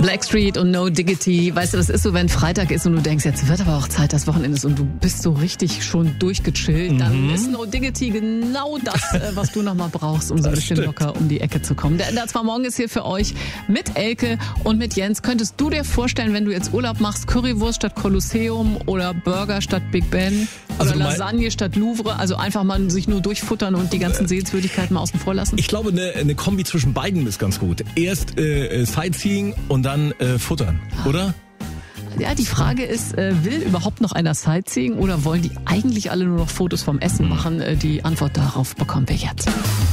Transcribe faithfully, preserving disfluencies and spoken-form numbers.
Blackstreet und No Diggity. Weißt du, das ist so, wenn Freitag ist und du denkst, jetzt wird aber auch Zeit, das Wochenende ist und du bist so richtig schon durchgechillt, mhm. dann ist No Diggity genau das, was du nochmal brauchst, um so ein bisschen stimmt. locker um die Ecke zu kommen. Der Ender zwar morgen ist hier für euch mit Elke und mit Jens. Könntest du dir vorstellen, wenn du jetzt Urlaub machst, Currywurst statt Kolosseum oder Burger statt Big Ben oder Also Lasagne statt Louvre? Also einfach mal sich nur durchfuttern und die ganzen Sehenswürdigkeiten mal außen vor lassen? Ich glaube, eine, eine Kombi zwischen beiden ist ganz gut. Erst äh, Sightseeing und dann äh, futtern, oder? Ja, die Frage ist, äh, will überhaupt noch einer Sightseeing oder wollen die eigentlich alle nur noch Fotos vom Essen machen? Äh, die Antwort darauf bekommen wir jetzt.